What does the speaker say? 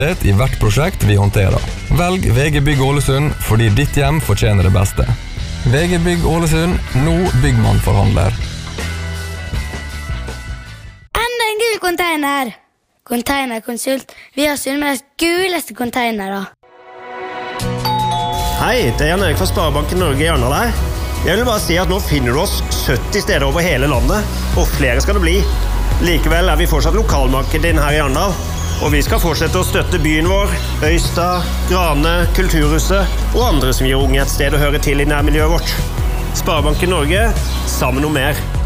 I hvert prosjekt vi håndterer. Velg VG Bygg Ålesund fordi ditt hjem fortjener det beste. VG Bygg Ålesund, nå byggmannforhandler. Enda en gul container! Containerkonsult. Vi har Sunnmøres guleste containere. Hei, det Jan Erik fra Sparebanken Norge i Arendal her. Jeg vil bare si at nå finner du oss 70 steder over hele landet, og flere skal det bli. Likevel vi fortsatt lokalmarkedet din her i Arendal, og vi skal fortsette å støtte byen vår, Øystad, Grane, Kulturhuset og andre som gir unge et sted å høre til i nærmiljøet vårt. Sparebanken Norge, sammen om mer.